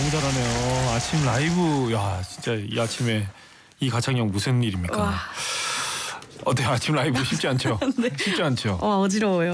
너무 잘하네요. 아침 라이브, 야 진짜 이 아침에 이 가창력 무슨 일입니까? 와. 어때요? 아침 라이브 쉽지 않죠? 네. 쉽지 않죠? 어지러워요.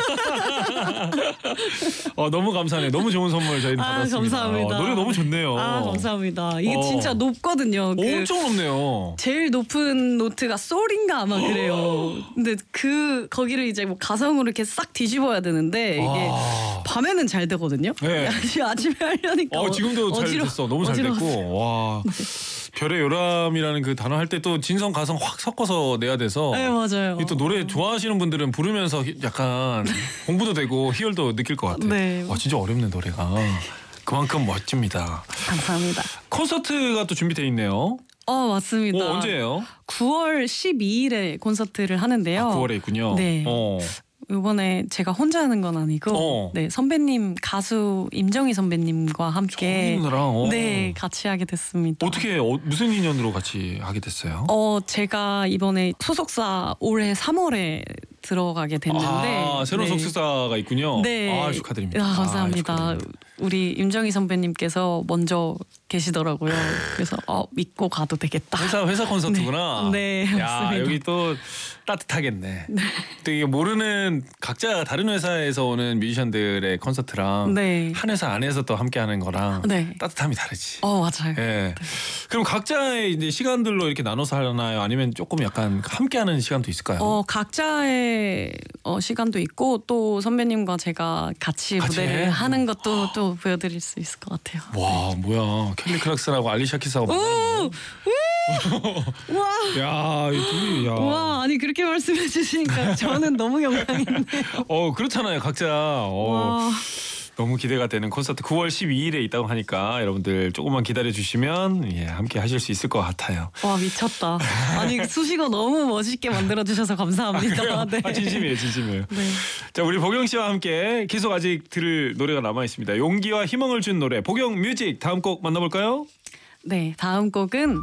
너무 감사하네. 너무 좋은 선물 저희는 받았습니다. 감사합니다. 노래 너무 좋네요. 감사합니다. 이게 진짜 높거든요. 엄청 높네요. 제일 높은 노트가 솔인가 아마 그래요. 근데 거기를 이제 뭐 가성으로 이렇게 싹 뒤집어야 되는데 이게 밤에는 잘 되거든요. 네. 아침에 하려니까 지금도 잘 됐어. 너무 잘 됐고. 와. 별의 요람이라는 그 단어 할 때 또 진성 가성 확 섞어서 내야 돼서. 네, 맞아요. 또 노래 좋아하시는 분들은 부르면서 약간 공부도 되고 희열도 느낄 것 같아요. 네. 진짜 어렵네 노래가. 그만큼 멋집니다. 감사합니다. 콘서트가 또 준비돼 있네요. 맞습니다. 언제예요? 9월 12일에 콘서트를 하는데요. 9월에 있군요. 네. 이번에 제가 혼자 하는 건 아니고 네, 선배님 가수 임정희 선배님과 함께 네, 같이 하게 됐습니다. 어떻게 무슨 인연으로 같이 하게 됐어요? 제가 이번에 소속사 올해 3월에 들어가게 됐는데 새로운 소속사가 있군요. 네. 축하드립니다. 감사합니다. 축하드립니다. 우리 임정희 선배님께서 먼저 계시더라고요. 그래서 믿고 가도 되겠다. 회사 콘서트구나. 네, 맞습니다. 여기 또 따뜻하겠네. 네. 또 이게 모르는 각자 다른 회사에서 오는 뮤지션들의 콘서트랑 한 회사 안에서 또 함께하는 거랑 따뜻함이 다르지. 맞아요. 네. 네. 그럼 각자의 이제 시간들로 이렇게 나눠서 하나요? 아니면 조금 약간 함께하는 시간도 있을까요? 각자의 시간도 있고 또 선배님과 제가 같이 무대를 하는 것도 또 보여드릴 수 있을 것 같아요. 와, 뭐야. 켈리 클락슨하고 알리샤 키스하고 만나는 와. 야, 이 둘이 와, 아니 그렇게 말씀해 주시니까 저는 너무 영광인데요. 그렇잖아요. 각자. 너무 기대가 되는 콘서트 9월 12일에 있다고 하니까 여러분들 조금만 기다려 주시면 함께 하실 수 있을 것 같아요. 와, 미쳤다. 아니 수식어 너무 멋있게 만들어 주셔서 감사합니다. 네. 진심이에요. 네. 자, 우리 보경 씨와 함께 계속 아직 들을 노래가 남아 있습니다. 용기와 희망을 준 노래 보경 뮤직 다음 곡 만나볼까요? 네, 다음 곡은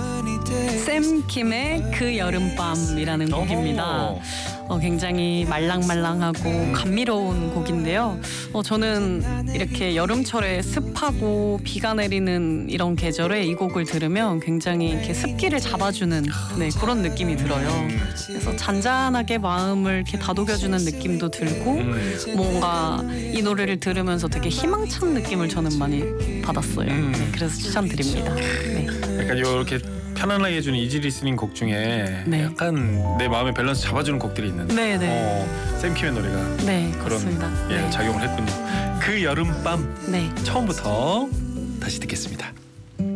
샘킴의 그 여름밤이라는 곡입니다. 굉장히 말랑말랑하고 감미로운 곡인데요. 저는 이렇게 여름철에 습하고 비가 내리는 이런 계절에 이 곡을 들으면 굉장히 이렇게 습기를 잡아주는 그런 느낌이 들어요. 그래서 잔잔하게 마음을 이렇게 다독여주는 느낌도 들고 뭔가 이 노래를 들으면서 되게 희망찬 느낌을 저는 많이 받았어요. 그래서 추천드립니다. 네. 약간 이렇게 편안하게 해주는 이지 리스닝 곡 중에 약간 내 마음의 밸런스 잡아주는 곡들이 있는데 샘킴의 노래가 그런 작용을 했군요. 그 여름밤 처음부터 다시 듣겠습니다.